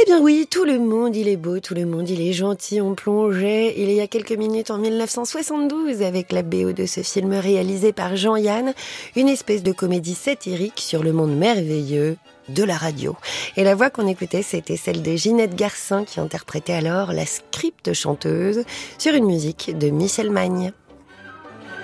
Eh bien oui, tout le monde il est beau, tout le monde il est gentil. On plongeait il y a quelques minutes en 1972 avec la BO de ce film réalisé par Jean-Yann, une espèce de comédie satirique sur le monde merveilleux de la radio. Et la voix qu'on écoutait, c'était celle de Ginette Garcin qui interprétait alors la script chanteuse sur une musique de Michel Magne.